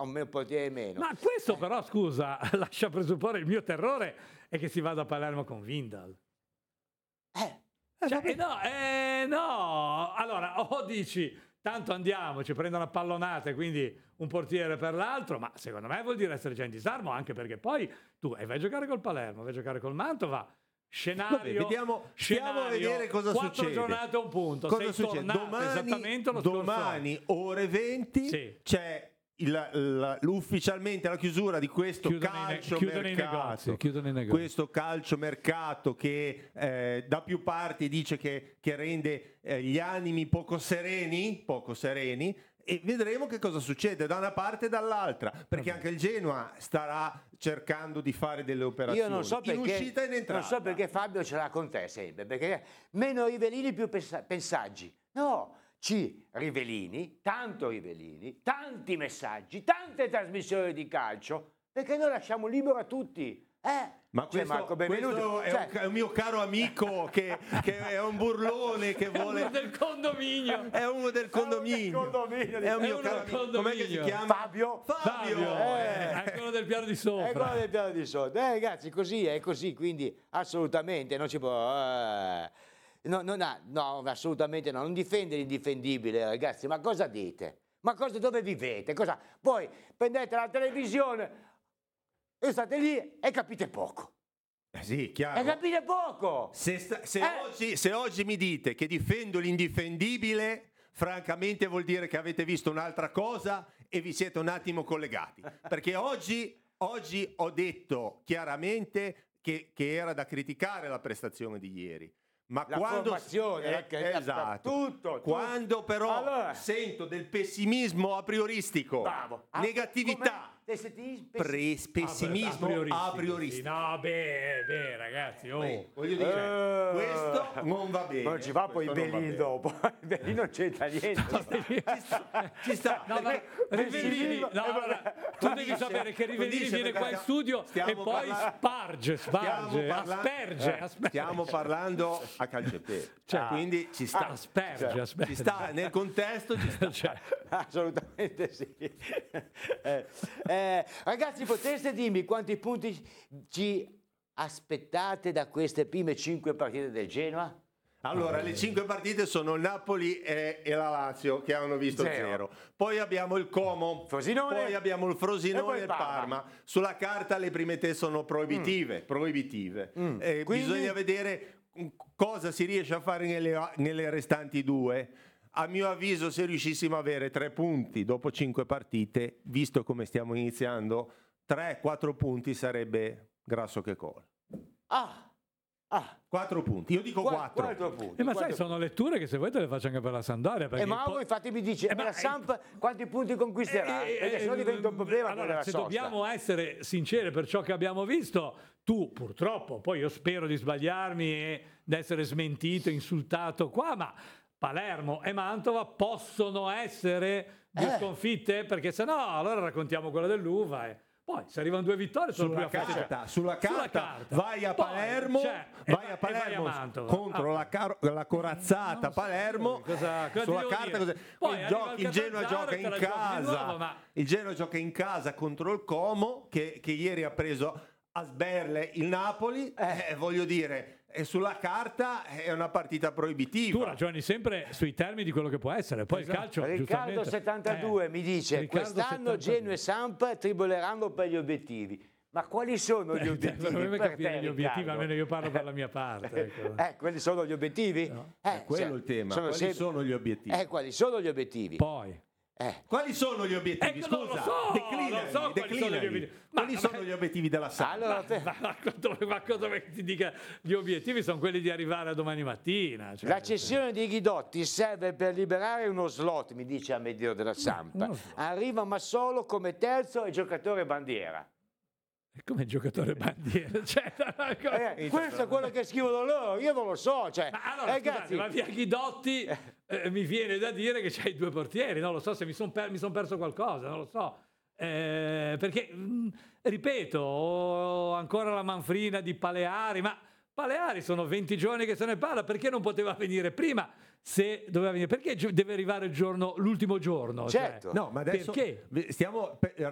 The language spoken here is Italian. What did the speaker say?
un portiere meno. Ma questo però, scusa, lascia presupporre il mio terrore è che si vada a Palermo con Vindal. No, allora, o dici, tanto andiamo, ci prendono a pallonate, quindi un portiere per l'altro, ma secondo me vuol dire essere già in disarmo, anche perché poi tu vai a giocare col Palermo, vai a giocare col Mantova, scenario, stiamo a vedere cosa 4 succede. giornate a un punto, cosa sei succede? tornato esattamente lo Domani scorso anno. ore 20 Sì. c'è ufficialmente la chiusura di questo chiudono i negozi. Questo calciomercato che da più parti dice che rende gli animi poco sereni, e vedremo che cosa succede da una parte e dall'altra, perché anche il Genoa starà cercando di fare delle operazioni. Io non so perché, in uscita e in entrata. non so perché Fabio ce l'ha con te sempre, perché meno Rivellini più pensaggi. No, Rivellini, tanti messaggi, tante trasmissioni di calcio, perché noi lasciamo libero a tutti. Ma questo è un mio caro amico che è un burlone che vuole... È uno del condominio. È uno del condominio. È un mio caro amico. Com'è che si chiama? Fabio. È quello del piano di sopra. È quello del piano di sopra. Ragazzi, è così, quindi assolutamente non si può... No, assolutamente no, non difende l'indifendibile, ragazzi, ma cosa dite? Dove vivete? Poi prendete la televisione e state lì e capite poco. Sì, chiaro. E capite poco. Se oggi mi dite che difendo l'indifendibile, francamente vuol dire che avete visto un'altra cosa e vi siete un attimo collegati. Perché oggi ho detto chiaramente che era da criticare la prestazione di ieri. Ma la quando formazione, esatto. tutto. Quando però sento del pessimismo a prioristico, negatività, pessimismo a prioristico. No, beh, ragazzi, voglio dire, questo non va bene. Non ci va poi Belin dopo. Belin non c'entra niente. Ci sta. No, ma Rivellini, tu devi sapere che Rivellini viene qua in studio e poi asperge. Stiamo parlando a calciopere, quindi ci sta. Asperge. Ci sta, nel contesto ci sta. Assolutamente sì. Ragazzi, potreste dirmi quanti punti ci aspettate da queste prime 5 partite del Genoa? Allora, le 5 partite sono il Napoli e la Lazio che hanno visto 0. Poi abbiamo il Como, poi abbiamo il Frosinone e il Parma. Sulla carta le prime 3 sono proibitive. Bisogna vedere cosa si riesce a fare nelle restanti 2. A mio avviso, se riuscissimo a avere 3 punti dopo 5 partite, visto come stiamo iniziando, 3-4 punti sarebbe grasso che cola. 4 punti, io dico 4 punti. Ma sai, sono letture che se vuoi te le faccio anche per la Sampdoria. Mauro infatti mi dice, la Samp quanti punti conquisterà? Perché sennò diventa un problema. Allora, se dobbiamo essere sinceri per ciò che abbiamo visto, tu purtroppo, poi io spero di sbagliarmi e di essere smentito, insultato qua, ma Palermo e Mantova possono essere 2 sconfitte, perché se no allora raccontiamo quella dell'Uva poi se arrivano 2 vittorie sono più affascinanti. Sulla carta vai a Palermo, vai a Palermo contro la corazzata Palermo. Sulla carta il Genoa gioca in casa. Il Genoa gioca in casa contro il Como che ieri ha preso a sberle il Napoli. Voglio dire, e sulla carta è una partita proibitiva. Tu ragioni sempre sui termini di quello che può essere, poi il calcio Riccardo 72 mi dice quest'anno Genoa e Samp triboleranno per gli obiettivi. Ma quali sono gli obiettivi? Dovremmo capire gli obiettivi, almeno io parlo per la mia parte. Quelli sono gli obiettivi? È quello il tema. Quali sono gli obiettivi? Quali sono gli obiettivi? Poi quali sono gli obiettivi? Scusa, non lo so quali sono gli obiettivi. Quali sono gli obiettivi della Samp? Ma dove ti dica gli obiettivi sono quelli di arrivare a domani mattina. La cessione di Ghidotti serve per liberare uno slot, mi dice Amedeo della Samp. Arriva ma solo come terzo e giocatore bandiera. Come giocatore bandiera, questo è quello che scrivono loro, io non lo so. Allora, ragazzi, ma via Ghidotti mi viene da dire che c'hai 2 portieri, non lo so se mi son perso qualcosa, non lo so. Perché, ripeto, ho ancora la manfrina di Paleari, ma Paleari sono 20 giorni che se ne parla, perché non poteva venire prima? Se doveva venire, perché deve arrivare l'ultimo giorno? Certo. No, ma adesso perché? Stiamo